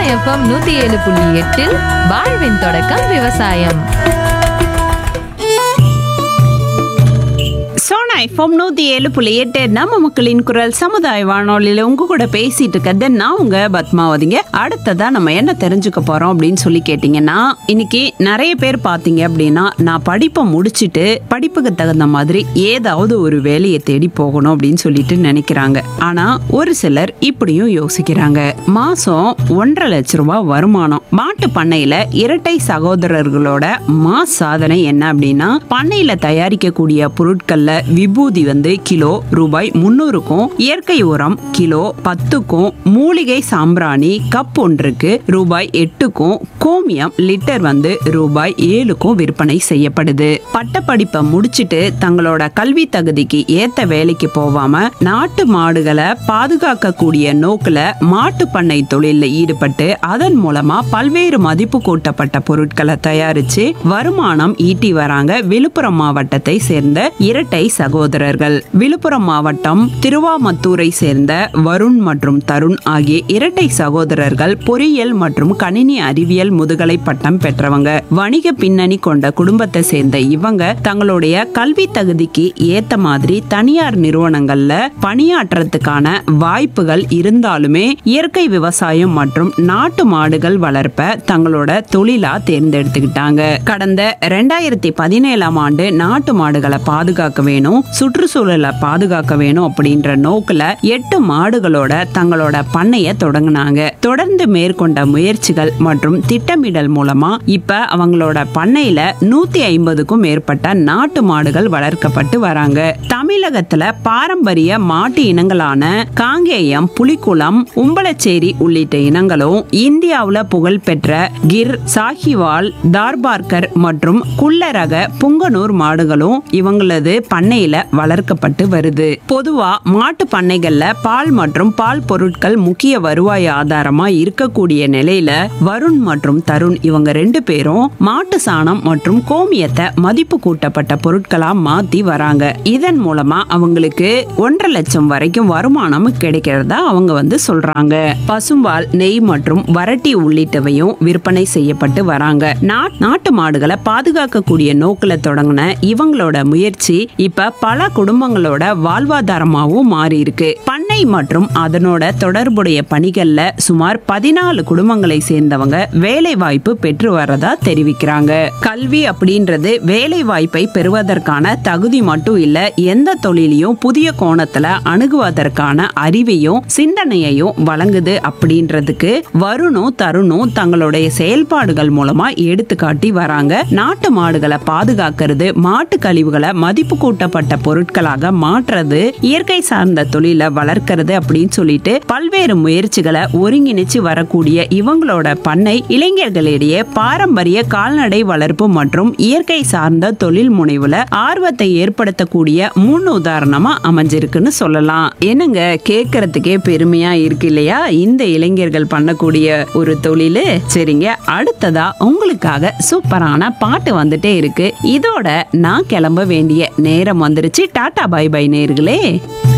FM 107.8 வாழ்வின் தொடக்கம் விவசாயம். சோனா எஃப்எம் 107.8 நம்ம மக்களின் குரல் சமுதாய வானொலியில உங்க கூட பேசிட்டு இருக்கிறது நான் உங்க பத்மாவதிங்க. அடுத்ததா நம்ம என்ன தெரிஞ்சுக்க போறோம் அப்படின்னு சொல்லி கேட்டீங்கன்னா, இன்னைக்கு நிறைய பேர் பாத்தீங்க அப்படின்னா, நான் படிப்பை முடிச்சுட்டு படிப்புக்கு தகுந்த மாதிரி ஏதாவது ஒரு வேலையை தேடி போகணும் அப்படின்னு சொல்லிட்டு நினைக்கிறாங்க. ஆனா ஒரு சிலர் இப்படியும் யோசிக்கிறாங்க. மாசம் 1.5 லட்சம் ரூபாய் வருமானம். மாட்டு பண்ணையில இரட்டை சகோதரர்களோட சாதனை என்ன அப்படின்னா, பண்ணையில தயாரிக்கக்கூடிய பொருட்கள்ல விபூதி கிலோ ரூபாய் 300க்கும், இயற்கை உரம் கிலோ 10க்கும், மூலிகை சாம்பிராணி கப் ஒன்றுக்கு ரூபாய் 8க்கும், கோமியம் லிட்டர் ரூபாய் 7க்கும் விற்பனை செய்யப்படுது. பட்டப்படிப்பை முடிச்சிட்டு தங்களோட கல்வி தகுதிக்கு ஏத்த வேலைக்கு போவாம நாட்டு மாடுகளை பாதுகாக்கக்கூடிய நோக்குல மாட்டு பண்ணை தொழில ஈடுபட்டு அதன் மூலமா பல்வேறு மதிப்பு கூட்டப்பட்ட பொருட்களை தயாரிச்சு வருமானம் ஈட்டி வராங்க விழுப்புரம் மாவட்டத்தை சேர்ந்த இரட்டை சகோதரர்கள். விழுப்புரம் மாவட்டம் திருவாமத்தூரை சேர்ந்த வருண் மற்றும் தருண் ஆகிய இரட்டை சகோதரர்கள் பொறியியல் மற்றும் கணினி அறிவியல் முதுகலை பட்டம் பெற்றவங்க. வணிக பின்னணி கொண்ட குடும்பத்தை சேர்ந்த இவங்க தங்களுடைய கல்வி தகுதிக்கு ஏத்த மாதிரி தனியார் நிறுவனங்கள்ல பணியாற்றத்துக்கான வாய்ப்புகள் இருந்தாலுமே இயற்கை விவசாயம் மற்றும் நாட்டு மாடுகள் வளர்ப்ப தங்களோட தொழிலா தேர்ந்தெடுத்துக்கிட்டாங்க. கடந்த 2017 ஆண்டு நாட்டு மாடுகளை பாதுகாக்க வேணும், சுற்றுச்சூழலை பாதுகாக்க வேணும் அப்படின்ற நோக்குல 8 மாடுகளோட தங்களோட பண்ணைய தொடங்கினாங்க. தொடர்ந்து மேற்கொண்ட முயற்சிகள் மற்றும் திட்டமிடல் மூலமா இப்ப அவங்களோட பண்ணையில 150க்கும் மேற்பட்ட நாட்டு மாடுகள் வளர்க்கப்பட்டு வராங்க. தமிழகத்துல பாரம்பரிய மாட்டு இனங்களான காங்கேயம், புலிக்குளம், உம்பளச்சேரி உள்ளிட்ட இனங்களும், இந்தியாவுல புகழ் பெற்ற கிர், சாஹிவால், தார்பார்கர் மற்றும் குள்ளரக புங்கனூர் மாடுகளும் இவங்களது பண்ணையில வளர்க்கப்பட்டு வருது. பொதுவா மாட்டு பண்ணைகள்ல பால் மற்றும் பால் பொருட்கள் முக்கிய வருவாய் ஆதாரமா இருக்கக்கூடிய நிலையில வருண் மற்றும் தருண் இவங்க 2 பேரும் மாட்டு சாணம் மற்றும் கோமியத்தை மதிப்பு கூட்டப்பட்ட பொருட்களா மாத்தி வராங்க. இதன் மூலமா அவங்களுக்கு 1.5 லட்சம் வரைக்கும் வருமானம் கிடைக்கிறதா அவங்க சொல்றாங்க. பசும்பால், நெய் மற்றும் வரட்டி உள்ளிட்டவையும் விற்பனை செய்யப்பட்டு வராங்க. நாட்டு மாடுகளை பாதுகாக்கக்கூடிய நோக்கில தொடங்கின இவங்களோட முயற்சி இப்ப பல குடும்பங்களோட வாழ்வாதாரமாவும் மாறி இருக்கு. பண்ணை மற்றும் அதனோட தொடர்புடைய பணிகள்ல சுமார் 14 குடும்பங்களை சேர்ந்தவங்க வேலை வாய்ப்பு பெற்று வரதா தெரிவிக்கிறாங்க. கல்வி அப்படின்றது வேலை வாய்ப்பை பெறுவதற்கான தகுதி மட்டும் இல்ல, எந்த தொழிலையும் புதிய கோணத்துல அணுகுவதற்கான அறிவையும் சிந்தனையையும் வழங்குது அப்படின்றதுக்கு வருணும் தருணும் தங்களுடைய செயல்பாடுகள் மூலமா எடுத்துக்காட்டி வராங்க. நாட்டு மாடுகளை பாதுகாக்கிறது, மாட்டு கழிவுகளை மதிப்பு கூட்டப்பட்ட பொருட்களாக மாற்றுறது, இயற்கை சார்ந்த தொழிலை வளர்க்கிறது அப்படின்னு சொல்லிட்டு பல்வேறு முயற்சிகளை ஒருங்கிணைச்சு வரக்கூடிய இவங்களோட பண்ணை இளைஞர்களிடையே பாரம்பரிய கால்நடை வளர்ப்பு மற்றும் இயற்கை சார்ந்த தொழில் முனைவுல ஆர்வத்தை ஏற்படுத்தக்கூடிய முன் உதாரணமா அமைஞ்சிருக்குன்னு சொல்லலாம். என்னங்க, கேட்கறதுக்கே பெருமையா இருக்கு இல்லையா இந்த இளைஞர்கள் பண்ணக்கூடிய ஒரு தொழில்? சரிங்க, அடுத்ததா உங்களுக்காக சூப்பரான பாட்டு வந்துட்டே இருக்கு. இதோட நான் கிளம்ப வேண்டிய நேரம் வந்துருச்சு. டாடா பை பை நேயர்களே.